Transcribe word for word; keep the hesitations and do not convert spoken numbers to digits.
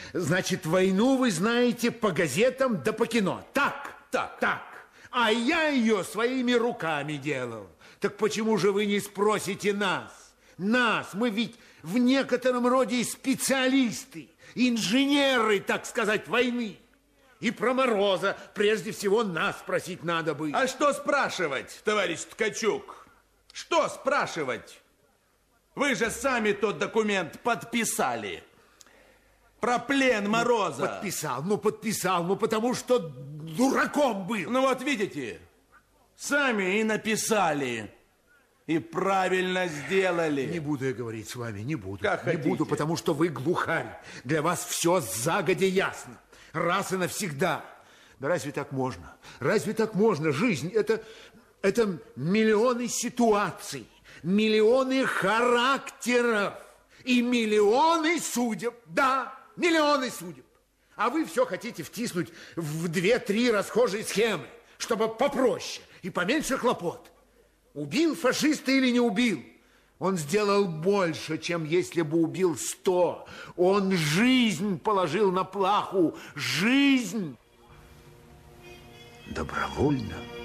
Значит, войну вы знаете по газетам да по кино. Так? Так. Так. А я ее своими руками делал. Так почему же вы не спросите нас? Нас, мы ведь в некотором роде специалисты, инженеры, так сказать, войны. И про Мороза прежде всего нас спросить надо бы. А что спрашивать, товарищ Ткачук? Что спрашивать? Вы же сами тот документ подписали. Про плен Мороза. Ну, подписал, ну подписал, ну потому что дураком был. Ну вот видите, сами и написали. И правильно сделали. Не буду я говорить с вами, не буду. Как не хотите. буду, потому что вы глухарь. Для вас все загодя ясно. Раз и навсегда. Да разве так можно? Разве так можно? Жизнь это, это миллионы ситуаций, миллионы характеров и миллионы судеб. Да, миллионы судеб. А вы все хотите втиснуть в две-три расхожие схемы, чтобы попроще и поменьше хлопот. Убил фашиста или не убил? Он сделал больше, чем если бы убил сто. Он жизнь положил на плаху. Жизнь. Добровольно.